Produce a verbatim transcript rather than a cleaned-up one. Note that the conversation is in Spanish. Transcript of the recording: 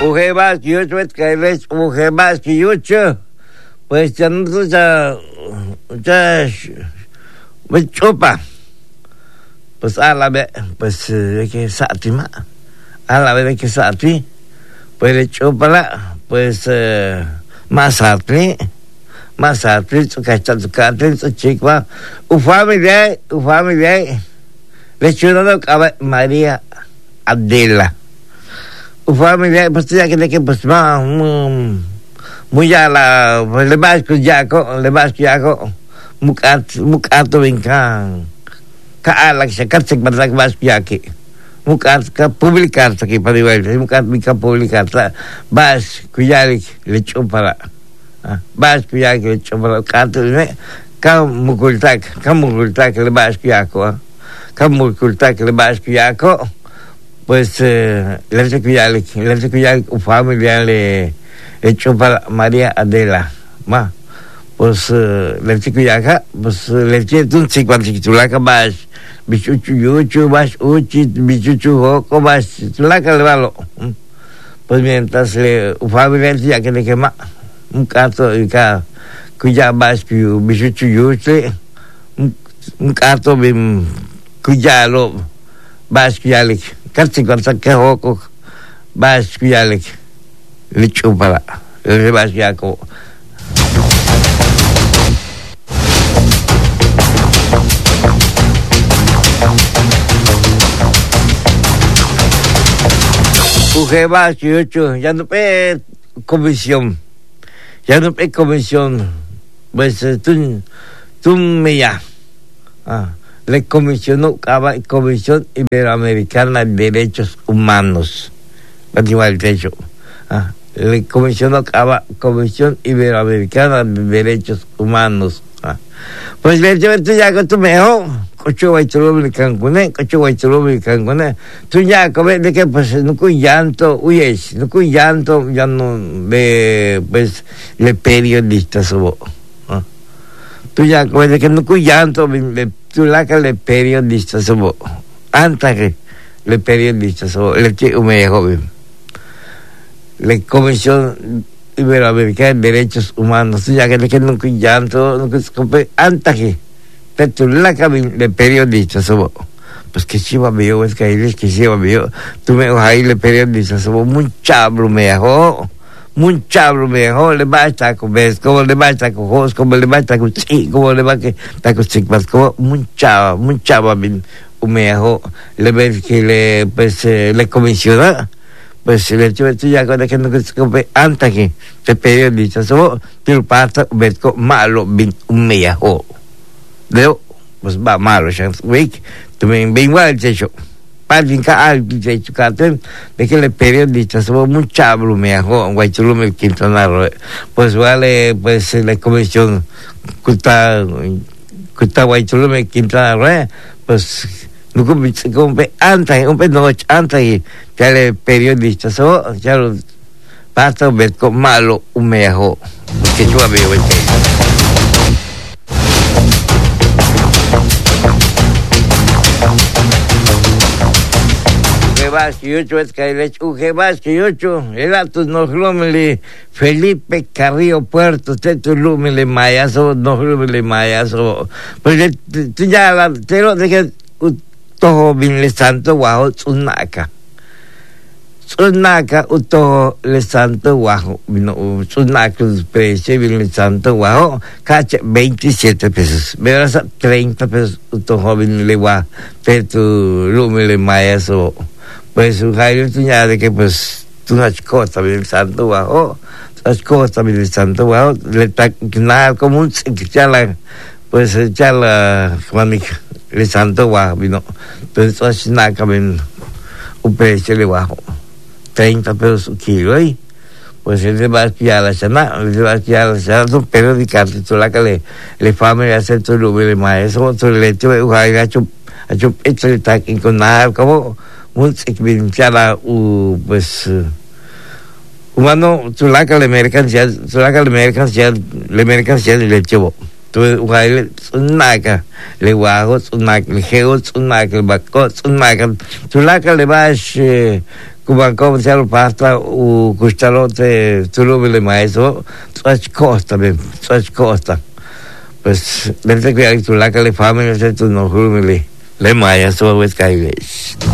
Ujebas yucho es que les ujebas yucho. Pues ya no ya ya me chupa. Pues a la vez pues de que satima. A la vez de que sati. Pues le chupa la pues más atli. Más atli su cacha su catli su chica. U familia, u familia. Le chupa María Adela. U familia pues ya que de que pues más muy ya la le vas con Jaco le vas con Jaco mukat mukato vinkan ka alak sa katsik batak vas yaki mukat ka publicar sa ki padiwal mukat mi ka publicar sa bas kuyalik lecho para bas kuyalik lecho para kato ne ka mukultak ka mukultak le vas con Jaco ka mukultak le vas con Jaco pues le kuyalik le kuyalik u familia le hecho para María Adela, ma, pues le chico ya acá, pues le chico un cincuenta tulaca más, bichuchu yuchu más uchi, bichuchu hoco más, tulaca le valo, pues mientras le familia ya que le quema un cato y ca, cuya más que bichuchu yuchu, un cato bim, cuya lo, más que ya le, casi cuando que hoco, más que ya le le chupa le vas ya co Uje vas yucho ya no pe comisión ya no pe comisión pues tú tú me ya ah le comisionó cava Comisión Iberoamericana de Derechos Humanos igual techo ah le comisionó a Comisión Iberoamericana de Derechos Humanos. Ah. Pues le digo, tú ya que tú mejor, cocho guaytulum de Cancún, cocho guaytulum de Cancún, tú ya que de que pues no cuy llanto, huyes, no cuy llanto, ya no de pues le periodista subo. Ah. Tú ya que de que no cuy llanto, tú la que le periodista subo. Antes que le periodista subo, le que mejor. La Comisión Iberoamericana de Derechos Humanos, ya que le nunca llanto, nunca escopé, antes que te la cabin de periodistas, pues que chiva vio, es que ahí es que chiva vio, tú me vas a ir de periodistas, somos muy chabro mejor, muy chabro mejor, le va a estar con ves, como le va a estar con jos, como le va a estar con sí, como le va a estar con sigmas, como muy chava, muy chava, mejor, le ves que le, pues, le comisiona. Pues el hecho de ya cuando que no se compre antes que te periodista so tú pasa ves co malo bin un mejo leo pues va malo chance week tú me bien igual hecho para vinca al hecho cartel de que el periodista so mucha brumejo guay chulo me quintonaro pues vale pues la comisión culta culta guay chulo me quintonaro pues no come come antes un poco antes que el periodista so ya lo pasa ver con malo un mejor que yo veo el que vas que yo es que le que vas que yo era tu no glomele Felipe Carrillo Puerto te tu lumele mayaso no glomele mayaso pues tú ya te lo de que todo bien le santo guajo tsunaka tsunaka uto le santo guajo vino tsunaka precio bien le santo guajo cache veintisiete pesos me das treinta pesos uto joven le guajo te tu lume le mayaso pues un jairo tuña de que pues tú no cosa bien el santo guajo las cosas bien el santo guajo le está nada como un chala pues chala juanica le santo guajo vino entonces así nada caben un precio de guajo treinta pesos kilo y pues él le va a espiar la cena le va a espiar la cena son pelos de carne tú la que le le familia hacer tu lugar de maestro tu leche de ujar ha hecho ha hecho esto le está con nada como un experiencia u pues humano tú la que le mercancía tú la que le mercancía le mercancía le llevo tu ujar nada le guajo nada le geo nada le baco nada tú la que le vas Como como se lo pasta o costalote tu lo le maeso, such costa ben, such costa. Pues, vente que hay tu la que le fame, tu no le le maia so with guys.